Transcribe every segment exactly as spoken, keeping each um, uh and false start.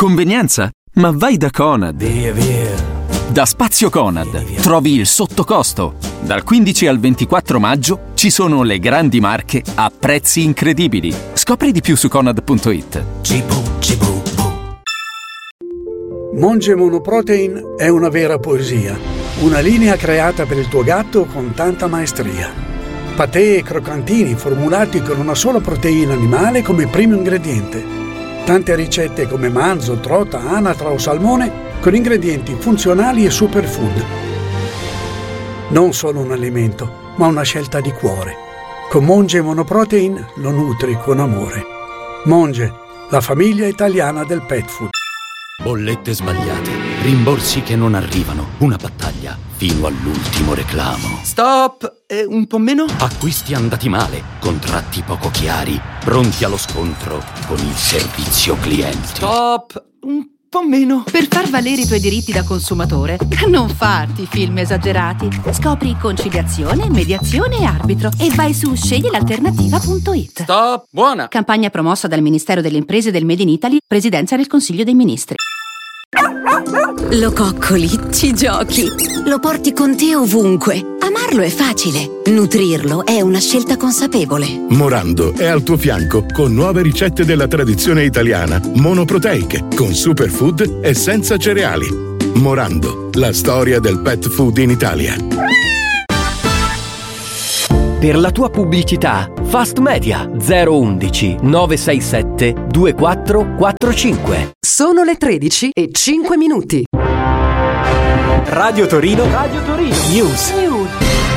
Convenienza? Ma vai da Conad. Via, via. Da Spazio Conad via, via. trovi il sottocosto. Dal quindici al ventiquattro maggio ci sono le grandi marche a prezzi incredibili. Scopri di più su conad punto it. Cibo, cibo, Monge Monoprotein è una vera poesia, una linea creata per il tuo gatto con tanta maestria. Patè e croccantini formulati con una sola proteina animale come primo ingrediente. Tante ricette come manzo, trota, anatra o salmone con ingredienti funzionali e superfood. Non solo un alimento, ma una scelta di cuore. Con Monge Monoprotein lo nutri con amore. Monge, la famiglia italiana del pet food. Bollette sbagliate, rimborsi che non arrivano, una battaglia fino all'ultimo reclamo. Stop! Eh, un po' meno? Acquisti andati male, contratti poco chiari, pronti allo scontro con il servizio clienti. Stop! Un po' meno. Per far valere i tuoi diritti da consumatore, non farti film esagerati. Scopri conciliazione, mediazione e arbitro e vai su scegli l'alternativa punto it. Stop! Buona! Campagna promossa dal Ministero delle Imprese del Made in Italy, Presidenza del Consiglio dei Ministri. Lo coccoli, ci giochi, lo porti con te ovunque. Amarlo è facile, nutrirlo è una scelta consapevole. Morando è al tuo fianco con nuove ricette della tradizione italiana, monoproteiche, con superfood e senza cereali. Morando, la storia del pet food in Italia. Per la tua pubblicità, Fast Media zero undici nove sei sette due quattro quattro cinque. Sono le tredici e cinque minuti. Radio Torino, Radio Torino News. News.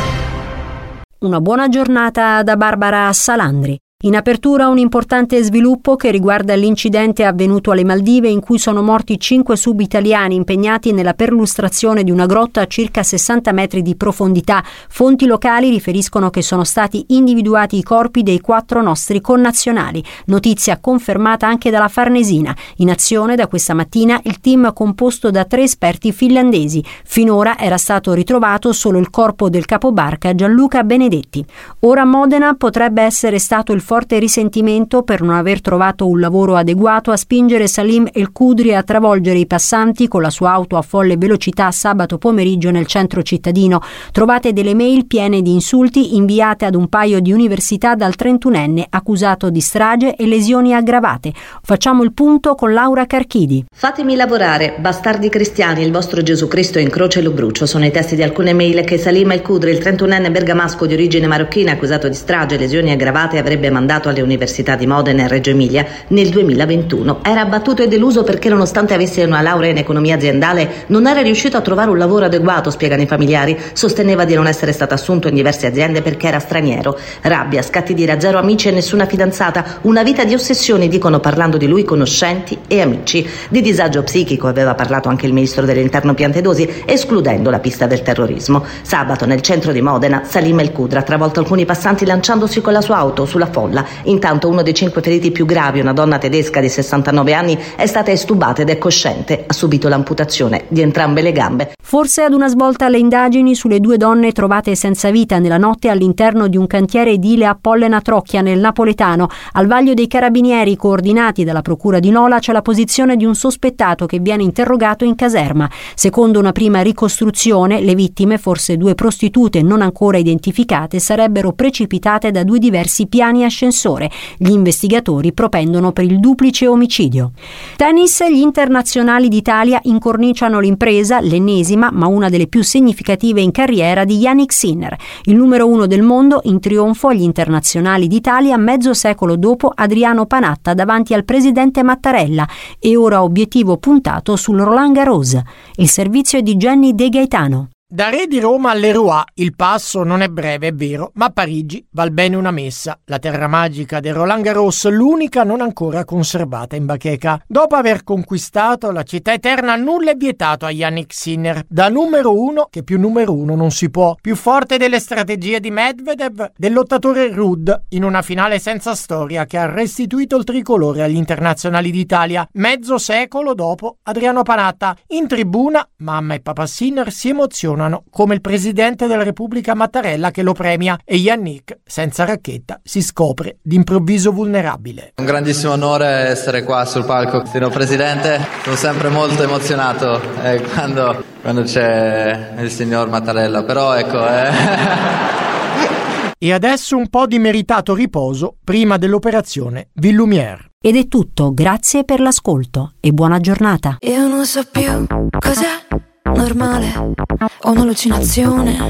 Una buona giornata da Barbara Salandri. In apertura un importante sviluppo che riguarda l'incidente avvenuto alle Maldive in cui sono morti cinque sub-italiani impegnati nella perlustrazione di una grotta a circa sessanta metri di profondità. Fonti locali riferiscono che sono stati individuati i corpi dei quattro nostri connazionali. Notizia confermata anche dalla Farnesina. In azione da questa mattina il team composto da tre esperti finlandesi. Finora era stato ritrovato solo il corpo del capobarca Gianluca Benedetti. Ora a Modena potrebbe essere stato il forte risentimento per non aver trovato un lavoro adeguato a spingere Salim El Kudri a travolgere i passanti con la sua auto a folle velocità sabato pomeriggio nel centro cittadino. Trovate delle mail piene di insulti inviate ad un paio di università dal trentunenne accusato di strage e lesioni aggravate. Facciamo il punto con Laura Carchidi. Fatemi lavorare, bastardi cristiani, il vostro Gesù Cristo in croce lo brucio. Sono i testi di alcune mail che Salim El Kudri, il trentunenne bergamasco di origine marocchina accusato di strage e lesioni aggravate, avrebbe mandato alle università di Modena e Reggio Emilia nel duemilaventuno. Era abbattuto e deluso perché nonostante avesse una laurea in economia aziendale non era riuscito a trovare un lavoro adeguato, spiegano i familiari. Sosteneva di non essere stato assunto in diverse aziende perché era straniero. Rabbia, scatti d'ira, zero amici e nessuna fidanzata, una vita di ossessioni, dicono parlando di lui conoscenti e amici. Di disagio psichico aveva parlato anche il ministro dell'interno Piantedosi, escludendo la pista del terrorismo. Sabato nel centro di Modena Salim El Kudri ha travolto alcuni passanti lanciandosi con la sua auto sulla folla. Intanto uno dei cinque feriti più gravi, una donna tedesca di sessantanove anni, è stata estubata ed è cosciente. Ha subito l'amputazione di entrambe le gambe. Forse ad una svolta alle indagini sulle due donne trovate senza vita nella notte all'interno di un cantiere edile a Pollena Trocchia nel napoletano. Al vaglio dei carabinieri coordinati dalla procura di Nola c'è la posizione di un sospettato che viene interrogato in caserma. Secondo una prima ricostruzione, le vittime, forse due prostitute non ancora identificate, sarebbero precipitate da due diversi piani ascensore. Gli investigatori propendono per il duplice omicidio. Tennis, gli internazionali d'Italia incorniciano l'impresa, l'ennesima ma una delle più significative in carriera di Jannik Sinner, il numero uno del mondo in trionfo agli internazionali d'Italia mezzo secolo dopo Adriano Panatta davanti al presidente Mattarella e ora obiettivo puntato sul Roland Garros. Il servizio è di Jenny De Gaetano. Da Re di Roma all'Eroy il passo non è breve, è vero, ma a Parigi val bene una messa. La terra magica del Roland Garros, l'unica non ancora conservata in bacheca. Dopo aver conquistato la città eterna, nulla è vietato a Jannik Sinner. Da numero uno, che più numero uno non si può. Più forte delle strategie di Medvedev, del lottatore Ruud, in una finale senza storia che ha restituito il tricolore agli internazionali d'Italia. Mezzo secolo dopo, Adriano Panatta in tribuna, mamma e papà Sinner si emozionano funzionano, come il presidente della Repubblica Mattarella che lo premia e Yannick, senza racchetta, si scopre d'improvviso vulnerabile. È un grandissimo onore essere qua sul palco. Signor Presidente, sono sempre molto emozionato eh, quando, quando c'è il signor Mattarella, però ecco... Eh... E adesso un po' di meritato riposo prima dell'operazione Villumière. Ed è tutto, grazie per l'ascolto e buona giornata. Io non so più cos'è normale o un'allucinazione.